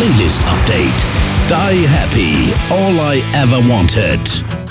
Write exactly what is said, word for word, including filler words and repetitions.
Playlist Update. Die Happy. All I Ever Wanted.